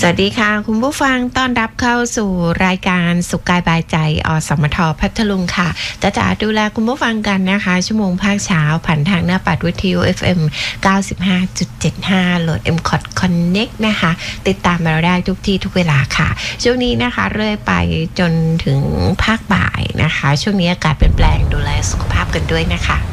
สวัสดีค่ะคุณผู้ฟังต้อนรับเข้าสู่รายการสุขกายบายใจอสมทพัทลุงค่ะจะดูแลคุณผู้ฟังกันนะคะชั่วโมงภาคเช้าผ่านทางหน้าปัดวิทยุ FM 95.75 โหลด MCOT Connect นะคะติดตามเราได้ทุกที่ทุกเวลาค่ะช่วงนี้นะคะเรื่อยไปจนถึงภาคบ่ายนะคะช่วงนี้อากาศเปลี่ยนแปลงดูแลสุขภาพกันด้วยนะคะ